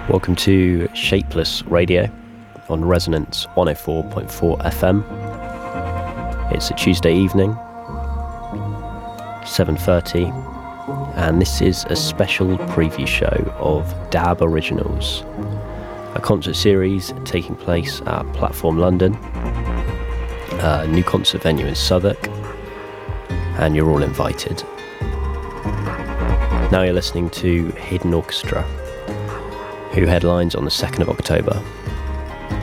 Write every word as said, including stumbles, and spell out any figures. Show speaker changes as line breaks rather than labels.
Welcome to Shapeless Radio on Resonance one oh four point four F M. It's a Tuesday evening, seven thirty, and this is a special preview show of Dab Originals, a concert series taking place at Platform London, a new concert venue in Southwark, and you're all invited. Now you're listening to Hidden Orchestra, who headlines on the second of October.